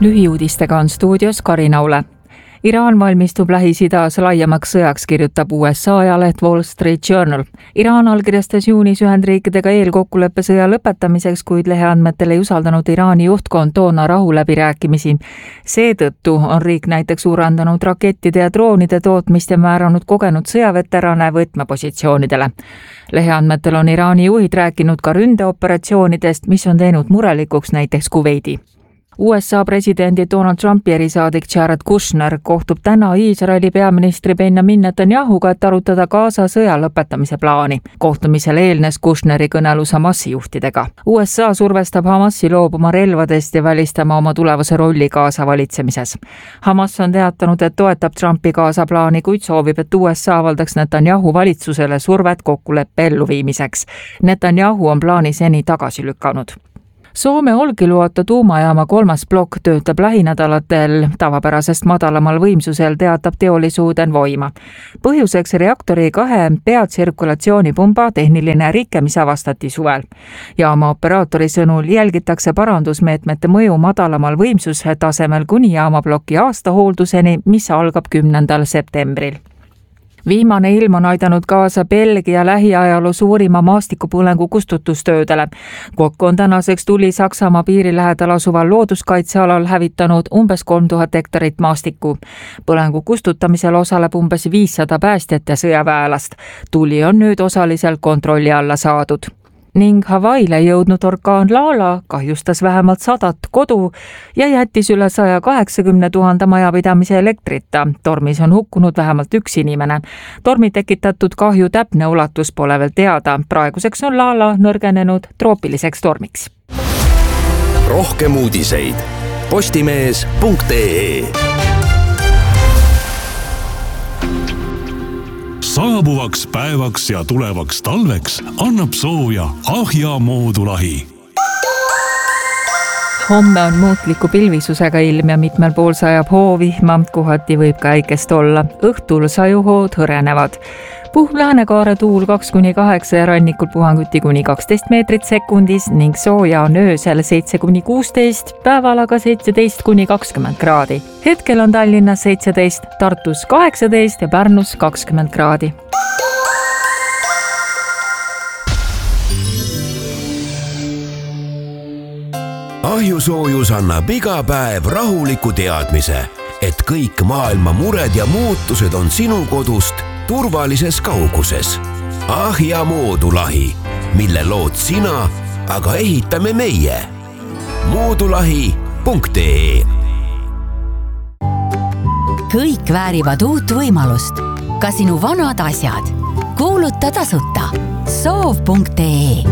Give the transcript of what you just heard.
Lühiuudistega on stuudios Karin Aule. Iraan valmistub Lähis-Idas laiemaks sõjaks, kirjutab USA ajaleht Wall Street Journal. Iraan allkirjastas juunis Ühendriikidega eelkokkuleppe sõja lõpetamiseks, kuid leheandmetel ei usaldanud Iraani juhtkond toona rahuläbirääkimisi. Seetõttu on riik näiteks suurendanud rakettide ja droonide tootmist ja määranud kogenud sõjaveterane võtmepositsioonidele. Leheandmetel on Iraani juhid rääkinud ka ründeoperatsioonidest, mis on teinud murelikuks näiteks Kuveidi. USA presidendi Donald Trumpi erisaadik Jared Kushner kohtub täna Iisraeli peaministri Benjamin Netanyahuga, et arutada Gaza sõja lõpetamise plaani. Kohtumisel eelnes Kushneri kõnelus Hamasi juhtidega. USA survestab Hamasi loobuma relvadest ja välistama oma tulevase rolli Gaza valitsemises. Hamas on teatanud, et toetab Trumpi Gaza plaani, kuid soovib, et USA avaldaks Netanyahu valitsusele survet kokkuleppe elluviimiseks. Netanyahu on plaani seni tagasi lükanud. Soome Olkiluoto tuumajaama 3. plokk töötab lähinädalatel tavapärasest madalamal võimsusel, teatab teolisuuden Voima. Põhjuseks reaktori 2 peatsirkulatsioonipumba tehniline rike, mis avastati suvel. Jaama operaatori sõnul jälgitakse parandusmeetmete mõju madalamal võimsuse tasemel kuni jaamaploki aastahoolduseni, mis algab 10. septembril. Viimane ilm on aidanud kaasa Belgia lähiajaloo suurima maastikupõlengu kustutustöödele. Kokk on tänaseks tuli Saksamaa piiri lähedal asuval looduskaitsealal hävitanud umbes 3000 hektarit maastikku. Põlengu kustutamisel osaleb umbes 500 päästjat ja sõjaväelast. Tuli on nüüd osaliselt kontrolli alla saadud. Ning Hawaiile jõudnud orkaan Lala kahjustas vähemalt 100 kodu ja jättis üle 180 000 majapidamise elektrita. Tormis on hukkunud vähemalt 1 inimene. Tormi tekitatud kahju täpne ulatus pole veel teada. Praeguseks on Lala nõrgenenud troopiliseks tormiks. Rohkem uudiseid postimees.ee. Saabuvaks päevaks ja tulevaks talveks annab sooja Ahja moodulahi. Homme on muutliku pilvisusega ilm ja mitmel pool sajab hoovihma, kohati võib ka äikest olla. Õhtul sajuhood hõrenevad. Puhv läänekaare tuul 2-8 ja rannikul puhanguti kuni 12 meetrit sekundis ning sooja on öösel 7-16, päeval aga 17-20 kraadi. Hetkel on Tallinnas 17, Tartus 18 ja Pärnus 20 kraadi. Ahjusoojus annab iga päev rahuliku teadmise, et kõik maailma mured ja muutused on sinu kodust turvalises kauguses. Ahja moodulahi, mille lood sina, aga ehitame meie. Moodulahi.ee. Kõik väärivad uut võimalust. Ka sinu vanad asjad. Kuuluta tasuta. Soov.ee.